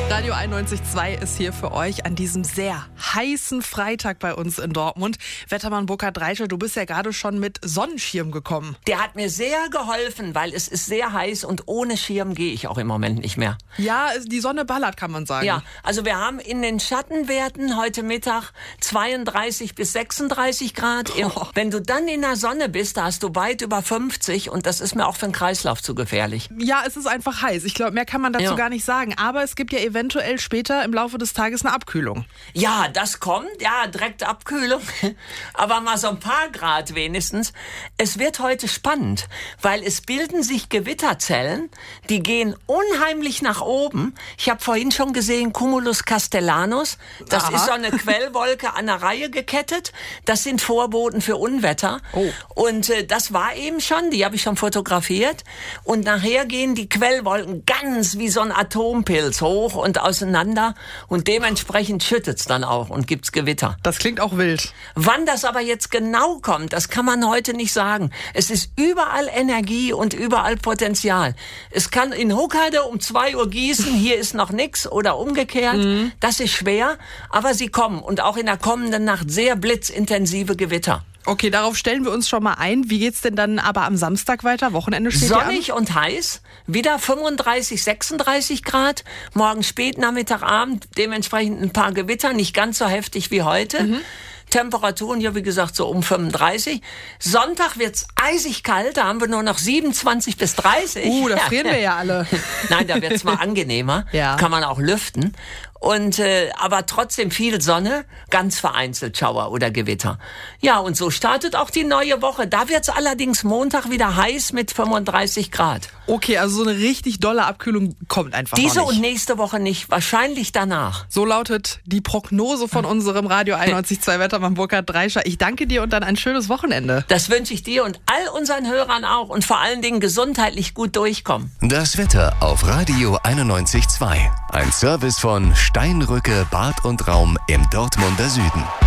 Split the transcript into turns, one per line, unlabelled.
Radio 91.2 ist hier für euch an diesem sehr heißen Freitag bei uns in Dortmund. Wettermann Burkhard Reichel, du bist ja gerade schon mit Sonnenschirm gekommen.
Der hat mir sehr geholfen, weil es ist sehr heiß und ohne Schirm gehe ich auch im Moment nicht mehr.
Ja, die Sonne ballert, kann man sagen.
Ja, also wir haben in den Schattenwerten heute Mittag 32 bis 36 Grad.
Oh.
Wenn du dann in der Sonne bist, da hast du weit über 50 und das ist mir auch für den Kreislauf zu gefährlich.
Ja, es ist einfach heiß. Ich glaube, mehr kann man dazu gar nicht sagen. Aber es gibt ja eventuell später im Laufe des Tages eine Abkühlung.
Ja, das kommt. Ja, direkt Abkühlung. Aber mal so ein paar Grad wenigstens. Es wird heute spannend, weil es bilden sich Gewitterzellen, die gehen unheimlich nach oben. Ich habe vorhin schon gesehen, Cumulus castellanus. Das ist so eine Quellwolke an der Reihe gekettet. Das sind Vorboten für Unwetter.
Oh.
Und das war eben schon, die habe ich schon fotografiert. Und nachher gehen die Quellwolken ganz wie so ein Atompilz hoch und auseinander. Und dementsprechend schüttet's dann auch und gibt's Gewitter.
Das klingt auch wild.
Wann das aber jetzt genau kommt, das kann man heute nicht sagen. Es ist überall Energie und überall Potenzial. Es kann in Huckheide um 2 Uhr gießen, hier ist noch nix oder umgekehrt. Das ist schwer, aber sie kommen. Und auch in der kommenden Nacht sehr blitzintensive Gewitter.
Okay, darauf stellen wir uns schon mal ein. Wie geht's denn dann aber am Samstag weiter? Wochenende steht ja an.
Sonnig und heiß, wieder 35, 36 Grad. Morgen spät, Nachmittag, Abend, dementsprechend ein paar Gewitter, nicht ganz so heftig wie heute. Temperaturen, ja wie gesagt, so um 35. Sonntag wird's eisig kalt, da haben wir nur noch 27 bis 30.
Da frieren wir ja alle.
Nein, da wird's mal angenehmer.
Ja.
Kann man auch lüften. Und aber trotzdem viel Sonne, ganz vereinzelt Schauer oder Gewitter. Ja, und so startet auch die neue Woche. Da wird's allerdings Montag wieder heiß mit 35 Grad.
Okay, also so eine richtig dolle Abkühlung kommt einfach
Diese
noch nicht.
und nächste Woche nicht, wahrscheinlich danach.
So lautet die Prognose von unserem Radio 91.2 Wettermann Burkhard Reichel. Ich danke dir und dann ein schönes Wochenende.
Das wünsche ich dir und all unseren Hörern auch und vor allen Dingen gesundheitlich gut durchkommen.
Das Wetter auf Radio 91.2. Ein Service von Steinrücke Bad und Raum im Dortmunder Süden.